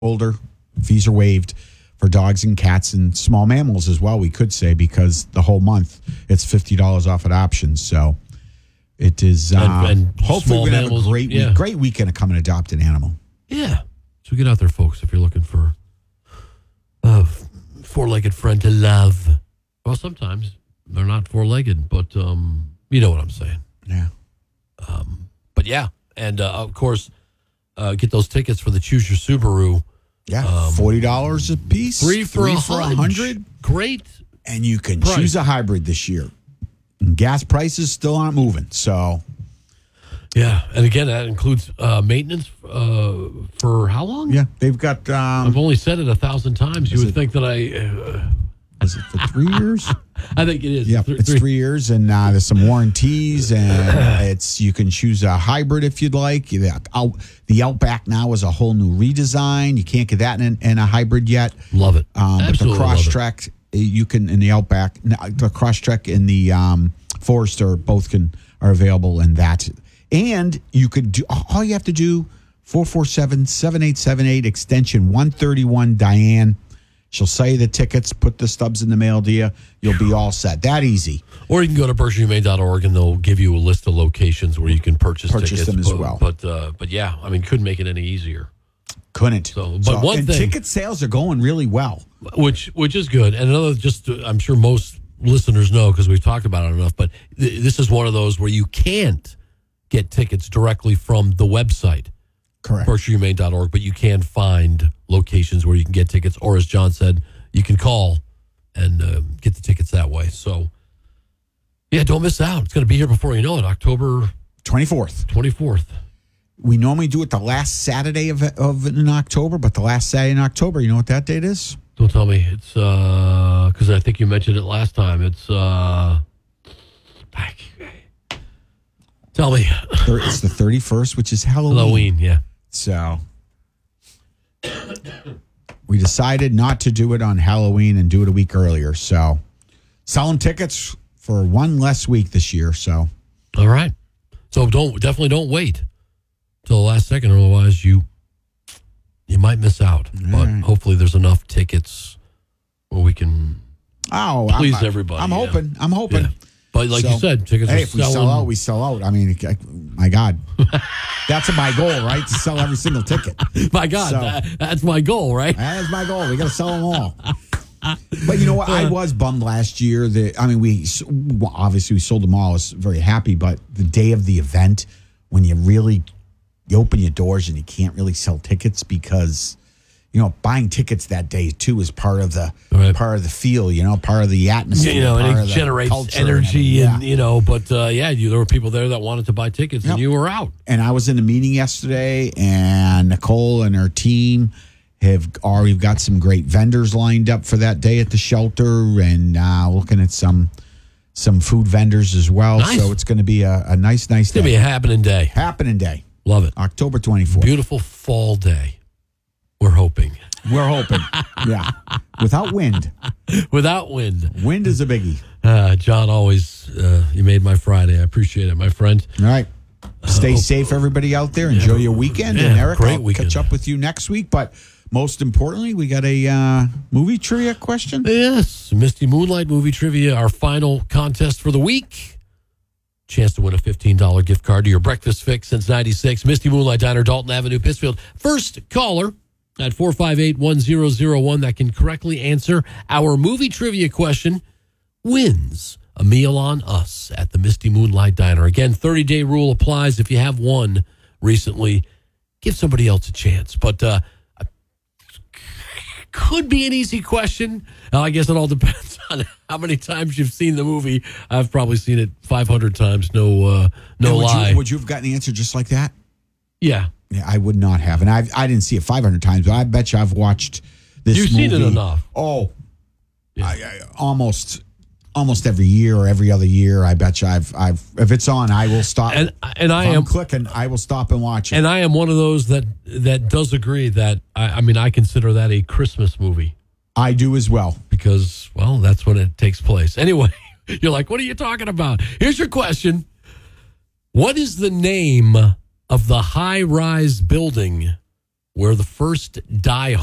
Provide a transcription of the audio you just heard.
older, fees are waived for dogs and cats and small mammals as well, we could say, because the whole month it's $50 off at options. So it is, and hopefully we're going to have a great week, great weekend to come and adopt an animal. Yeah. So get out there, folks, if you're looking for four-legged friend to love. Well, sometimes they're not four-legged, but you know what I'm saying. Yeah. But yeah, and of course, get those tickets for the Choose Your Subaru. Yeah, $40 a piece. Three for $100. Great. And you can choose a hybrid this year. And gas prices still aren't moving, so. Yeah, and again, that includes maintenance for how long? Yeah, they've got. I've only said it 1,000 times. You would think that is it for 3 years? I think it is. Yeah, it's 3 years, and there's some warranties, and you can choose a hybrid if you'd like. The Outback now is a whole new redesign. You can't get that in a hybrid yet. Love it. But the Crosstrek, you can in the Outback. The Crosstrek and the Forester both are available in that. And you could do all you have to do 447-7878 extension 131 Diane. She'll sell you the tickets, put the stubs in the mail to you. You'll be all set. That easy. Or you can go to BerkshireHumane.org and they'll give you a list of locations where you can purchase tickets. Them as well. But yeah, I mean, couldn't make it any easier. Couldn't. One thing, ticket sales are going really well, which is good. And another, I'm sure most listeners know because we've talked about it enough. But this is one of those where you can't get tickets directly from the website. Correct. BerkshireHumane.org, but you can find locations where you can get tickets, or as John said, you can call and get the tickets that way. So, yeah, don't miss out. It's going to be here before you know it, October 24th. We normally do it the last Saturday of in October, but the last Saturday in October, you know what that date is? Don't tell me. It's because I think you mentioned it last time. It's tell me. It's the 31st, which is Halloween. Halloween, yeah. So we decided not to do it on Halloween and do it a week earlier. So selling tickets for one less week this year. So all right. So definitely don't wait till the last second, otherwise you might miss out. But hopefully there's enough tickets where we can please everybody. I'm hoping. Yeah. But like you said, tickets are if we sell out, we sell out. I mean, my God. That's my goal, right? To sell every single ticket. My God, that's my goal, right? That's my goal. We got to sell them all. But you know what? I was bummed last year. We sold them all. I was very happy. But the day of the event, when you open your doors and you can't really sell tickets because, buying tickets that day too is part of the feel, part of the atmosphere. And it generates energy but there were people there that wanted to buy tickets and you were out. And I was in a meeting yesterday and Nicole and her team have already got some great vendors lined up for that day at the shelter and looking at some food vendors as well. Nice. So it's going to be a nice day. It's going to be a happening day. Love it. October 24th. Beautiful fall day. We're hoping. Yeah. Without wind. Wind is a biggie. John, always, you made my Friday. I appreciate it, my friend. All right. Stay safe, everybody out there. Enjoy your weekend. And Eric, I'll catch up with you next week. But most importantly, we got a movie trivia question. Yes. Misty Moonlight movie trivia, our final contest for the week. Chance to win a $15 gift card to your breakfast fix since 96. Misty Moonlight Diner, Dalton Avenue, Pittsfield. First caller at 458-1001 that can correctly answer our movie trivia question wins a meal on us at the Misty Moonlight Diner. Again, 30-day rule applies. If you have won recently, give somebody else a chance. But could be an easy question. I guess it all depends on how many times you've seen the movie. I've probably seen it 500 times. No lie. Would you have gotten the answer just like that? Yeah. Yeah, I would not have. And I didn't see it 500 times, but I bet you I've watched this movie. You've seen it enough. Oh, yeah. I almost every year or every other year. I bet you I've if it's on, I will stop. And I'm clicking. I will stop and watch it. And I am one of those that does agree that I consider that a Christmas movie. I do as well because that's when it takes place. Anyway, you're like, what are you talking about? Here's your question: what is the name of the high-rise building where the first Die